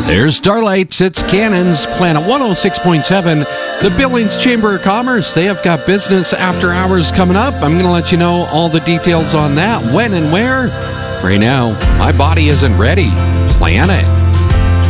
There's Starlight. It's Cannons, Planet 106.7. The Billings Chamber of Commerce, they have got business after hours coming up. I'm going to let you know all the details on that, when and where. Right now, my body isn't ready. Plan it.